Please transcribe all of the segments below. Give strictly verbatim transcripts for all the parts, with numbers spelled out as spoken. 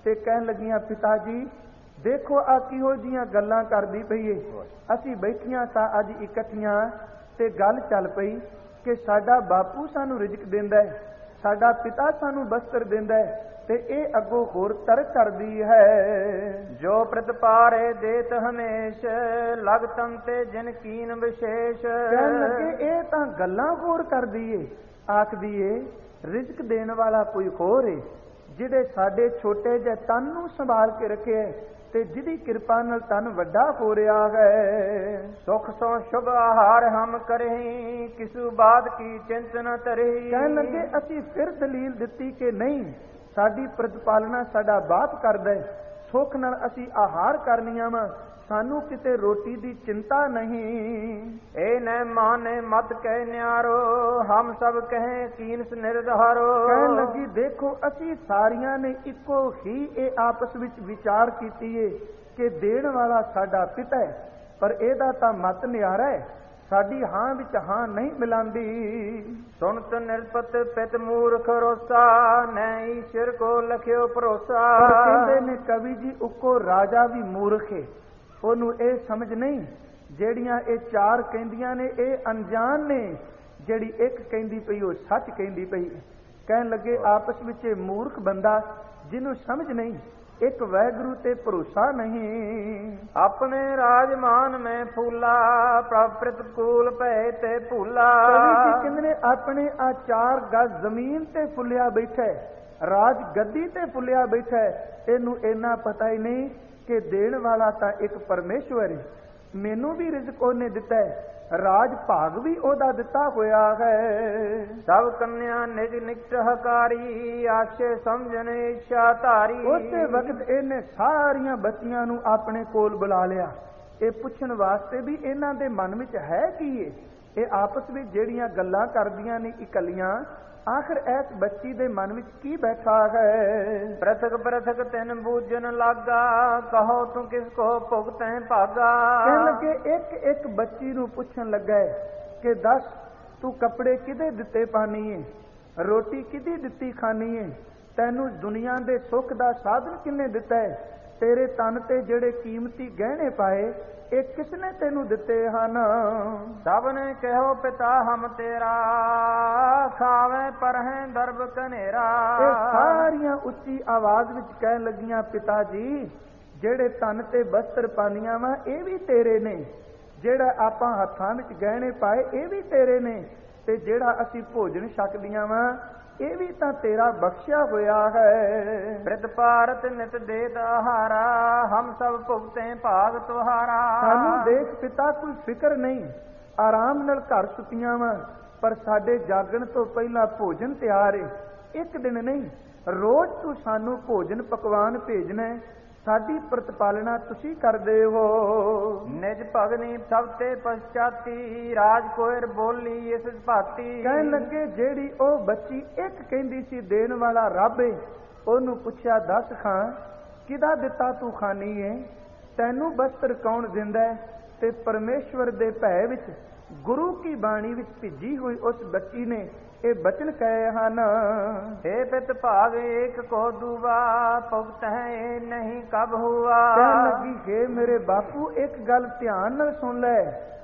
ते कहन लगियां पिता जी देखो आ किहो जिहियां गल्लां करदी पई है। असीं बैठियां सां अज इकट्ठियां ते गल चल पई कि साडा बापू सानू रिजक देंदा है, साडा पिता सानू बस्तर देंदा है, ते ए अगों होर तरक करदी है। जो प्रतिपारे देत हमेश लग तम ते जिन कीन विशेष। कहन लगे ए तां गल्लां होर करदी है, आखदी है रिजक देने वाला कोई होर है जिहड़े साडे छोटे जे तन नूं संभाल के रखे ते जिहदी किरपा नाल तन वड्डा हो रहा है। सुख सो शुभ आहार हम करही किसु बात की चिंत न तरही। कहन लगे असीं फिर दलील दित्ती कि नहीं साडी प्रतिपालना साडा बाप करदा है, सुख नाल असीं आहार करनियां वा, सानू किते रोटी दी चिंता नहीं। ए न माने मत कह न्यारो हम सब कहें कीनस निर्धारो। कहन लगी देखो असी सारियां ने इको ही ए आपस विच विचार कीती है कि देण वाला साडा पिता है, पर एदा तां मत न्यारा है, साडी हां विच हां नहीं मिलांदी। सुनत निरपत पित मूर्ख रोसा न ईश्वर को लख्यो भरोसा। पर कहंदे ने कवि जी उको राजा भी मूर्ख है, ਉਹਨੂੰ ਇਹ ਸਮਝ ਨਹੀਂ ਜਿਹੜੀਆਂ ਇਹ ਚਾਰ ਕਹਿੰਦੀਆਂ ਨੇ ਇਹ ਅਣਜਾਣ ਨੇ, ਜਿਹੜੀ ਇੱਕ ਕਹਿੰਦੀ ਪਈ ਉਹ ਸੱਚ ਕਹਿੰਦੀ ਪਈ। ਕਹਿਣ ਲੱਗੇ ਆਪਸ ਵਿੱਚ ਇਹ ਮੂਰਖ ਬੰਦਾ ਜਿਹਨੂੰ ਸਮਝ ਨਹੀਂ, ਇੱਕ ਵਾਹਿਗੁਰੂ ਤੇ ਭਰੋਸਾ ਨਹੀਂ। ਆਪਣੇ ਰਾਜਮਾਨ ਮੈਂ ਫੂਲਾ ਪ੍ਰਭ ਪ੍ਰਤਕੂਲ ਭਏ ਤੇ ਭੂਲਾ। ਕਹਿੰਦੇ ਨੇ ਆਪਣੇ ਆ ਚਾਰ ਗਜ਼ ਜ਼ਮੀਨ ਤੇ ਫੁੱਲਿਆ ਬੈਠਾ, ਰਾਜ ਗੱਦੀ ਤੇ ਫੁੱਲਿਆ ਬੈਠਾ, ਇਹਨੂੰ ਇੰਨਾ ਪਤਾ ਹੀ ਨਹੀਂ कि देण वाला तां एक परमेश्वर है, मैनू भी रिजक ओने दिता है, राज भाग भी ओदा दिता होया है। सब कन्या निज निकट हकारी आशे समझन इच्छा धारी। उस वक्त इन्हें सारियां बच्चियां नू अपने कोल बुला लिया, ये पुछण वास्ते भी इन्हां दे मन विच है की है, ये आपस विच जेड़ियां गल्लां करदियां ने इकल्लियां आखिर ऐस बच्ची दे मन विच की बैठा है। प्रथक प्रथक तिन बूझन लागा कहो तू किसको भुगतें भागा। कहन लगे एक एक बच्ची नू पुछन लगा है कि दस तू कपड़े किदे दिते पानी है, रोटी किदी दिती खानी है, तैनू दुनिया दे सुख दा साधन किन्ने दिता है, तेरे तन ते जेड़े कीमती गहने पाए ਇਹ ਕਿਸਨੇ ਤੈਨੂੰ ਦਿੱਤੇ ਹਨ। ਸਭ ਨੇ ਕਹੋ ਪਿਤਾ ਹਮ ਤੇਰਾ ਖਾਵੇਂ ਪਰ ਹੈ ਦਰਬ ਕਨੇਰਾ। ਇਹ ਸਾਰੀਆਂ ਉੱਚੀ ਆਵਾਜ਼ ਵਿੱਚ ਕਹਿਣ ਲੱਗੀਆਂ ਪਿਤਾ ਜੀ ਜਿਹੜੇ ਤਨ ਤੇ ਬਸਤਰ ਪਾਨੀਆਂ ਵਾ ਇਹ ਵੀ ਤੇਰੇ ਨੇ, ਜਿਹੜਾ ਆਪਾਂ ਹੱਥਾਂ ਵਿੱਚ ਗਹਿਣੇ ਪਾਏ ਇਹ ਵੀ ਤੇਰੇ ਨੇ, ਤੇ ਜਿਹੜਾ ਅਸੀਂ ਭੋਜਨ ਛਕਦੀਆਂ ਵਾ ਇਹ ਵੀ ਤਾਂ ਤੇਰਾ ਬਖਸ਼ਿਆ ਹੋਇਆ ਹੈ। ਪ੍ਰਿਤ ਭਾਰਤ ਨਿਤ ਦੇਤ ਆਹਾਰਾ ਹਮ ਸਭ ਭੁਗਤੇ ਭਾਗ ਤੁਹਾਰਾ। ਸਾਨੂੰ ਦੇਖ ਪਿਤਾ ਕੋਈ ਫਿਕਰ ਨਹੀਂ, ਆਰਾਮ ਨਾਲ ਘਰ ਸੁੱਤੀਆਂ ਵਾ, ਪਰ ਸਾਡੇ ਜਾਗਣ ਤੋਂ ਪਹਿਲਾਂ ਭੋਜਨ ਤਿਆਰ ਏ, ਇੱਕ ਦਿਨ ਨਹੀਂ ਰੋਜ਼ ਤੂੰ ਸਾਨੂੰ ਭੋਜਨ ਪਕਵਾਨ ਭੇਜਣਾ, ਸਾਡੀ ਪ੍ਰਤਪਾਲਨਾ ਤੁਸੀਂ ਕਰਦੇ ਹੋ। ਨਿਜ ਭਗਨੀ ਸਭ ਤੇ ਪਛਾਤੀ ਰਾਜ ਕੋਇਰ ਬੋਲੀ ਇਸ ਭਾਤੀ। ਕਹਿਣ ਲੱਗੇ ਜਿਹੜੀ ਉਹ ਬੱਚੀ ਇੱਕ ਕਹਿੰਦੀ ਸੀ ਦੇਣ ਵਾਲਾ ਰੱਬ ਏ, ਉਹਨੂੰ ਪੁੱਛਿਆ ਦੱਸ ਖਾਂ ਕਿਹਦਾ ਦਿੱਤਾ ਤੂੰ ਖਾਨੀ ਏ, ਤੈਨੂੰ ਬਸਤਰ ਕੌਣ ਦਿੰਦਾ, ਤੇ ਪਰਮੇਸ਼ਵਰ ਦੇ ਭੈ ਵਿੱਚ ਗੁਰੂ ਕੀ ਬਾਣੀ ਵਿੱਚ ਭਿੱਜੀ ਹੋਈ ਉਸ ਬੱਚੀ ਨੇ ਇਹ ਬਚਨ ਕਹੇ ਹਨ। हे पित भाग एक को दुआ भुगत है नहीं कब हुआ। ਕਹਿਣ ਲੱਗੀ हे ਮੇਰੇ ਬਾਪੂ ਇੱਕ ਗੱਲ ਧਿਆਨ ਨਾਲ ਸੁਣ ਲੈ,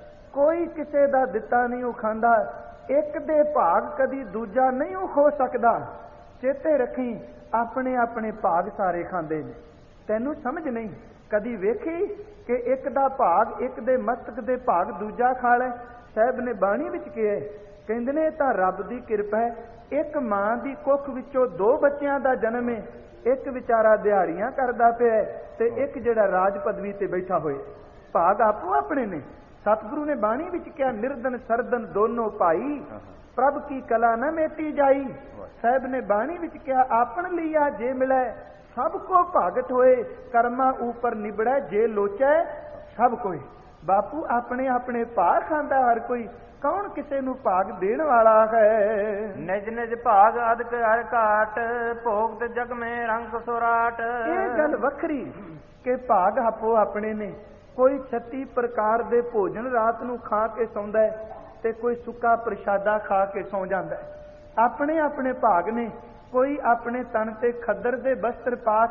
ਕੋਈ ਕਿਸੇ ਦਾ ਦਿੱਤਾ ਨਹੀਂ ਉਹ ਖਾਂਦਾ, ਇੱਕ ਦੇ ਭਾਗ ਕਦੀ ਦੂਜਾ ਨਹੀਂ ਉਹ ਖੋ ਸਕਦਾ। ਚੇਤੇ ਰੱਖੀ ਆਪਣੇ ਆਪਣੇ ਭਾਗ ਸਾਰੇ ਖਾਂਦੇ ਨੇ, ਤੈਨੂੰ ਸਮਝ ਨਹੀਂ ਕਦੀ ਵੇਖੀ ਕਿ ਇੱਕ ਦਾ ਭਾਗ ਇੱਕ ਦੇ ਮਸਤਕ ਦੇ ਭਾਗ ਦੂਜਾ ਖਾ ਲੈ। ਸਾਹਿਬ ਨੇ ਬਾਣੀ ਵਿੱਚ ਕਿਹਾ, ਕਹਿੰਦੇ ਨੇ ਤਾਂ ਰੱਬ ਦੀ ਕਿਰਪਾ ਹੈ, ਇੱਕ ਮਾਂ ਦੀ ਕੁੱਖ ਵਿੱਚੋਂ ਦੋ ਬੱਚਿਆਂ ਦਾ ਜਨਮ ਹੈ, ਇੱਕ ਵਿਚਾਰਾ ਦਿਹਾੜੀਆਂ ਕਰਦਾ ਪਿਆ ਤੇ ਇੱਕ ਜਿਹੜਾ ਰਾਜ ਪਦਵੀ ਤੇ ਬੈਠਾ ਹੋਏ, ਭਾਗ ਆਪੋ ਆਪਣੇ ਨੇ। ਸਤਿਗੁਰੂ ਨੇ ਬਾਣੀ ਵਿੱਚ ਕਿਹਾ ਨਿਰਦਨ ਸਰਦਨ ਦੋਨੋਂ ਭਾਈ ਪ੍ਰਭ ਕੀ ਕਲਾ ਨਾ ਮੇਟੀ ਜਾਈ। ਸਾਹਿਬ ਨੇ ਬਾਣੀ ਵਿੱਚ ਕਿਹਾ ਆਪਣ ਲਿਆ ਜੇ ਮਿਲੈ ਸਭ ਕੋ ਭਾਗਤ ਹੋਏ, ਕਰਮਾ ਉਪਰ ਨਿਬੜੈ ਜੇ ਲੋਚੈ ਸਭ ਕੋਈ। ਬਾਪੂ ਆਪਣੇ ਆਪਣੇ ਭਾਗ ਖਾਂਦਾ ਹਰ ਕੋਈ, ਕੌਣ ਕਿਸੇ ਨੂੰ ਭਾਗ ਦੇਣ ਵਾਲਾ ਹੈ। ਨਿਜ ਨਿਜ ਭਾਗ ਅਦਕ ਹਰ ਘਾਟ ਭੋਗਤ ਜਗ ਮੇ ਰੰਗ ਸੁਰਾਟ। ਇਹ ਗੱਲ ਵੱਖਰੀ ਕਿ ਭਾਗ ਆਪੋ ਆਪਣੇ ਨੇ, ਕੋਈ ਛੱਤੀ ਪ੍ਰਕਾਰ ਦੇ ਭੋਜਨ ਰਾਤ ਨੂੰ ਖਾ ਕੇ ਸੌਂਦਾ ਹੈ ਤੇ ਕੋਈ ਸੁੱਕਾ ਪ੍ਰਸ਼ਾਦਾ ਖਾ ਕੇ ਸੌਂ ਜਾਂਦਾ ਹੈ। ਆਪਣੇ ਆਪਣੇ ਭਾਗ ਨੇ, ਕੋਈ ਆਪਣੇ ਤਨ ਤੇ ਖੱਦਰ ਦੇ ਬਸਤਰ ਪਾ